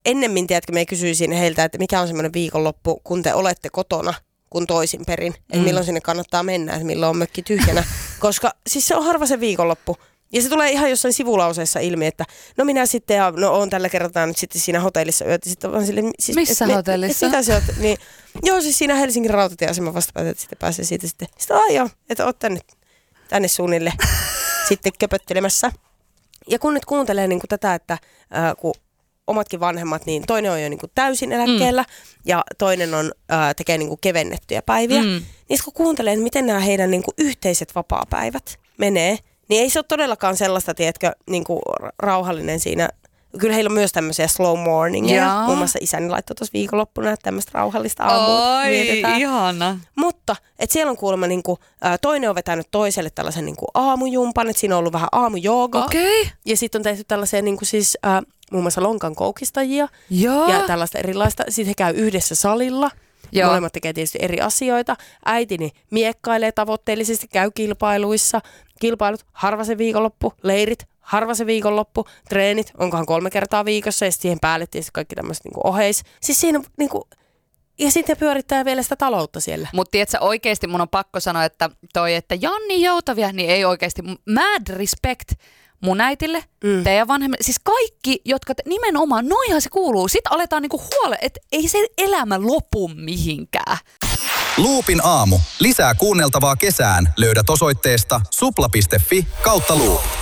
ennemmin, tiedätkö, me kysyisin heiltä, että mikä on semmoinen viikonloppu, kun te olette kotona, kun toisin perin. Että milloin sinne kannattaa mennä, että milloin on mökki tyhjänä. Koska siis se on harva se viikonloppu. Ja se tulee ihan jossain sivulauseessa ilmi, että no minä sitten, ja no oon tällä kertaa nyt sitten siinä hotellissa yötä. Sitten vaan sille, siis, missä hotellissa? Mitä se on? Niin, joo, siis siinä Helsingin rautatieaseman vastapäätä, että sitten pääsee siitä sitten. Sitten joo, että oot tänne suunnille sitten köpöttelemässä. Ja kun nyt kuuntelee niin kuin tätä, että kun omatkin vanhemmat, niin toinen on jo niin kuin täysin eläkkeellä ja toinen tekee niin kuin kevennettyjä päiviä. Niin kun kuuntelee, että miten nämä heidän niin kuin yhteiset vapaapäivät menee, niin ei se ole todellakaan sellaista, tiedätkö, niin kuin rauhallinen siinä. Kyllä heillä on myös tämmöisiä slow morningeja. Muun muassa isäni laittoi tuossa viikonloppuna, että tämmöistä rauhallista aamua vietetään. Ihana. Mutta, että siellä on kuulemma niinku, toinen on vetänyt toiselle tällaisen niinku aamujumpan, että siinä on ollut vähän aamujoogaa. Okay. Ja sitten on tehty tällaisia niinku siis, muun muassa lonkan koukistajia. Joo. Ja tällaista erilaista. Sitten he käy yhdessä salilla. Joo. Molemmat tekee tietysti eri asioita. Äitini miekkailee tavoitteellisesti, käy kilpailut, harva se viikonloppu, leirit, harva se viikonloppu, treenit, onkohan 3 kertaa viikossa ja siihen päälle tietysti kaikki tämmöiset niinku oheis. Siis siinä niinku, ja sitten pyörittää vielä sitä taloutta siellä. Mutta tiedätkö, oikeasti mun on pakko sanoa, että Janni Joutavia, niin ei oikeasti, mad respect mun äitille, teidän vanhemmille, siis kaikki, jotka nimenomaan, noihan se kuuluu. Sitten aletaan niinku että ei se elämä lopu mihinkään. Loopin aamu. Lisää kuunneltavaa kesään löydät osoitteesta supla.fi/loop.